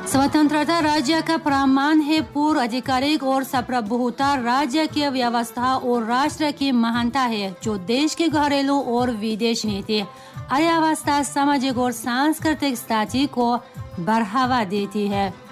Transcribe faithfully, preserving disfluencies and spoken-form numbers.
स्वतंत्रता राज्य का प्रमाण है। पूर्ण आधिकारिक और सार्वभौमता राज्य की व्यवस्था और राष्ट्र की महानता है, जो देश की घरेलू और विदेश नीति, अर्थव्यवस्था, सामाजिक और सांस्कृतिक स्थिति को बढ़ावा देती है।